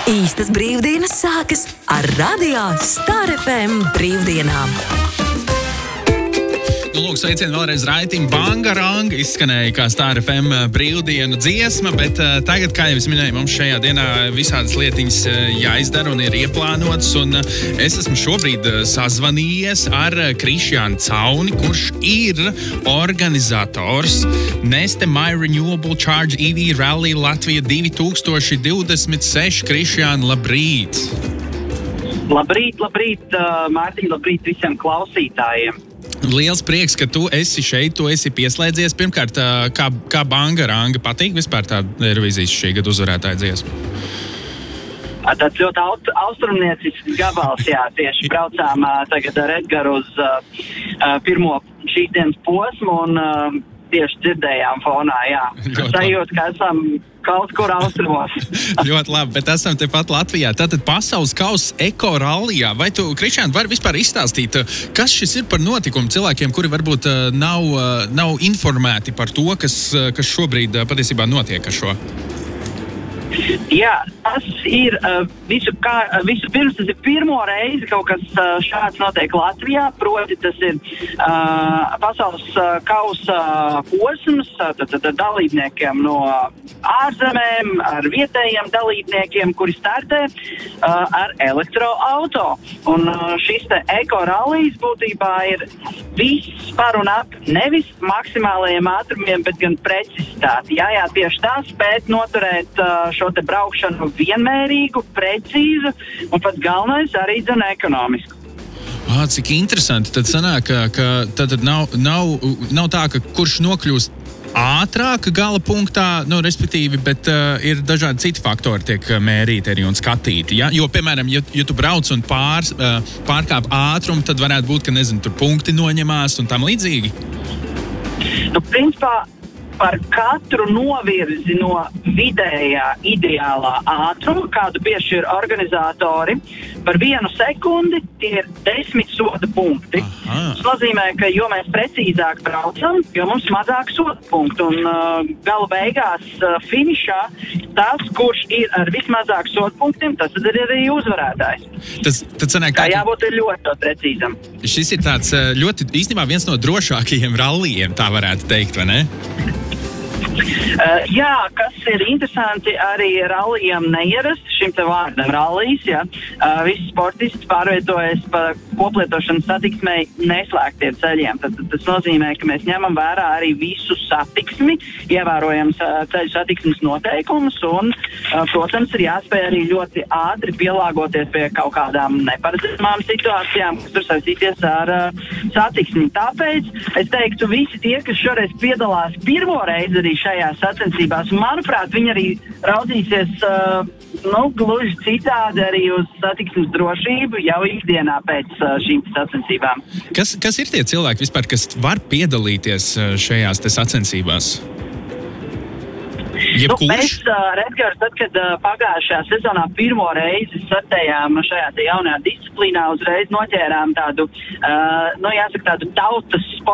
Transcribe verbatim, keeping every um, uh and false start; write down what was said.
Īstas brīvdienas sākas ar Radio Star F M brīvdienām. Nu, lūk, sveicien vēlreiz raidījumu Bangaranga. Izskanēja kā Star F M brīvdienu dziesma, bet uh, tagad, kā jau es minēju, mums šajā dienā visādas lietiņas uh, jāizdara un ir ieplānotas. Un uh, es esmu šobrīd uh, sazvanījies ar uh, Krišjānu Cauni, kurš ir organizators Neste My Renewable Charge E V Rally Latvija divi tūkstoši divdesmit seši. Krišjāna, labrīt! Labrīt, labrīt, uh, Mārtiņ, labrīt visiem klausītājiem! Liels prieks, ka tu esi šeit, tu esi pieslēdzies. Pirmkārt, kā, kā Bangaranga patīk vispār tā Eirovīzijas šī gada uzvarētāja dziesma? Tāds ļoti aut, austrumniecisks gabals, jā, tieši braucām uh, tagad ar Edgaru uz uh, uh, pirmo šīs dienas posmu un uh, tieši dzirdējām fonā, jā. Sajūt, ka esam kaut kur austrumos. Ļoti labi, bet esam tepat Latvijā. Tātad pasaules kausa Eko rallijā. Vai tu, Krišjāna, vari vispār izstāstīt, kas šis ir par notikumu cilvēkiem, kuri varbūt nav, nav informēti par to, kas, kas šobrīd patiesībā notiek ar šo? Jā, tas ir uh, visu, kā, visu pirms tas ir pirmo reizi kaut kas uh, šāds notiek Latvijā, proti tas ir uh, pasaules uh, kausa posms, tad, tad dalībniekiem no ārzemēm, ar vietējiem dalībniekiem, kuri startē uh, ar elektroauto. Un uh, šis te Eko rallijs būtībā ir viss par un ap nevis maksimālajiem ātrumiem, bet gan precizitāti. Jā, jā, tieši tā spēt noturēt uh, šo te braukšanu vienmērīgu, precīzu un pats galvenais arī dzen ekonomisku. Ah, cik interesanti. Tad sanāk, ka, ka tad nav, nav, nav tā, ka kurš nokļūst ātrāk gala punktā, nu, respektīvi, bet uh, ir dažādi citi faktori tiek mērīti arī un skatīti. Ja? Jo, piemēram, ja, ja tu brauc un pār, uh, pārkāp ātrumu, tad varētu būt, ka, nezinu, tur punkti noņemās un tam līdzīgi. Nu, principā, par katru novirzi no vidējā ideālā ātruma, kādu piešķir organizatori, par vienu sekundi tie ir desmit soda punkti. Aha. Tas nozīmē, ka jo mēs precīzāk braucam, jo mums mazāk soda punktu. Un uh, gala beigās uh, finišā tas, kurš ir ar vismazāk soda punktiem, tas tad ir arī uzvarētājs. Tas, tad sanāk, tā jābūt ir ļoti precīzam. Šis ir tāds ļoti, īstenībā viens no drošākajiem rallijiem, tā varētu teikt, vai ne? Uh, jā, kas ir interesanti, arī rallijam neierasti šim te vārdam rallijs, jā. Uh, visi sportisti pārvietojas pa koplietošanas satiksmei neslēgtiem ceļiem. Tad, tad tas nozīmē, ka mēs ņemam vērā arī visu satiksmi, ievērojam ceļu satiksmes noteikumus un, uh, protams, ir jāspēj arī ļoti ātri pielāgoties pie kaut kādām neparedzamām situācijām, kas tur saistīties ar uh, satiksmi. Tāpēc es teiktu, visi tie, kas šoreiz piedalās pirmo reizi arī šajās sacensībās, manuprāt, viņi arī raudzīsies uh, nu, gluži citādi arī uz satiksmes drošību jau ikdienā pēc uh, šīm sacensībām. Kas, kas ir tie cilvēki vispār, kas var piedalīties šajās te sacensībās? Nu, mēs, uh, Redgars, tad, kad uh, pagājušajā sezonā pirmo reizi startējām šajā te jaunajā disciplīnā, uzreiz noķērām tādu, uh, nu, jāsaka, tādu tautas sporta